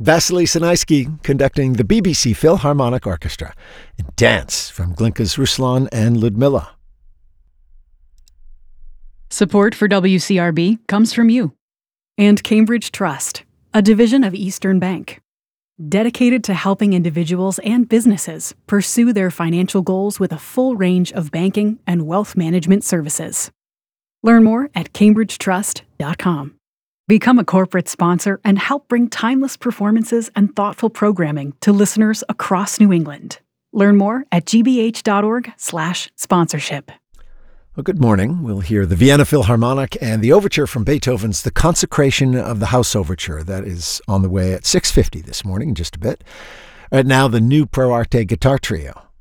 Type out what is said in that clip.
Vasily Sinaisky conducting the BBC Philharmonic Orchestra in Dance from Glinka's Ruslan and Ludmilla. Support for WCRB comes from you and Cambridge Trust, a division of Eastern Bank, dedicated to helping individuals and businesses pursue their financial goals with a full range of banking and wealth management services. Learn more at cambridgetrust.com. Become a corporate sponsor and help bring timeless performances and thoughtful programming to listeners across New England. Learn more at gbh.org/sponsorship. Well, good morning. We'll hear the Vienna Philharmonic and the overture from Beethoven's The Consecration of the House Overture. That is on the way at 6:50 this morning, in just a bit. Right now, the new Pro Arte Guitar Trio.